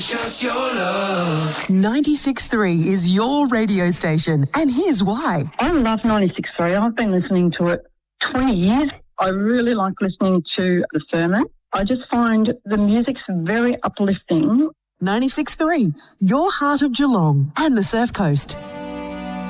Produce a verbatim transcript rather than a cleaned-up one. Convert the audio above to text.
Just your love. ninety-six point three is your radio station, and here's why. I love ninety-six point three. I've been listening to it twenty years. I really like listening to the sermon. I just find the music's very uplifting. ninety-six point three, your heart of Geelong and the Surf Coast.